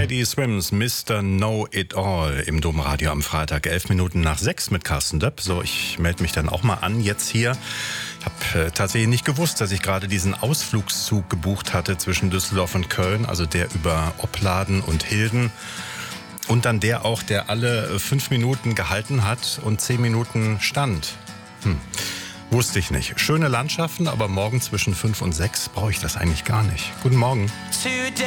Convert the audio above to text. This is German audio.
Teddy Swims, Mr. Know-It-All im Domradio am Freitag, 6:11 mit Carsten Döpp. So, ich melde mich dann auch mal an jetzt hier. Ich habe tatsächlich nicht gewusst, dass ich gerade diesen Ausflugszug gebucht hatte zwischen Düsseldorf und Köln, also der über Opladen und Hilden. Und dann der auch, der alle 5 Minuten gehalten hat und 10 Minuten stand. Wusste ich nicht. Schöne Landschaften, aber morgen zwischen 5 und 6 brauche ich das eigentlich gar nicht. Guten Morgen.